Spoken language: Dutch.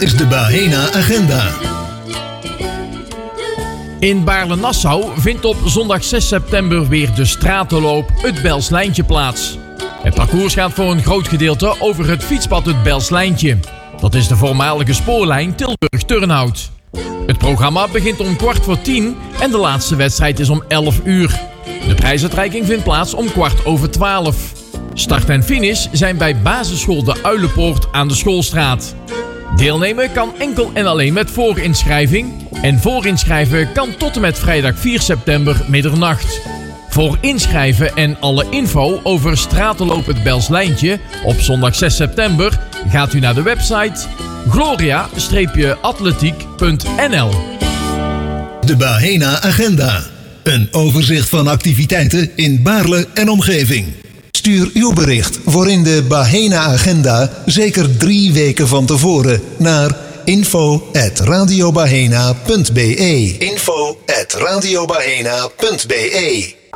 is de Bahena Agenda. In Baarle-Nassau vindt op zondag 6 september weer de stratenloop Het Belslijntje plaats. Het parcours gaat voor een groot gedeelte over het fietspad Het Belslijntje. Dat is de voormalige spoorlijn Tilburg-Turnhout. Het programma begint om 9:15 en de laatste wedstrijd is om 11 uur. De prijsuitreiking vindt plaats om 12:15. Start en finish zijn bij basisschool De Uilenpoort aan de Schoolstraat. Deelnemen kan enkel en alleen met voorinschrijving. En voorinschrijven kan tot en met vrijdag 4 september middernacht. Voor inschrijven en alle info over stratenloop Het Belslijntje op zondag 6 september gaat u naar de website gloria-atletiek.nl. De Bahena Agenda. Een overzicht van activiteiten in Baarle en omgeving. Stuur uw bericht voor in de Bahena Agenda zeker 3 weken van tevoren naar info@radiobahena.be. info@radiobahena.be